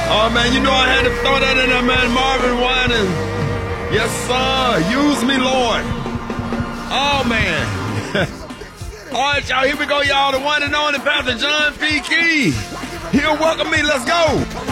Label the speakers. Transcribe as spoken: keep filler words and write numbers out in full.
Speaker 1: Oh, man, you know I had to throw that in there, man. Marvin Winans. Yes, sir. Use me, Lord. Oh, man. All right, y'all. Here we go, y'all. The one and only Pastor John P. Key. He'll welcome me. Let's go.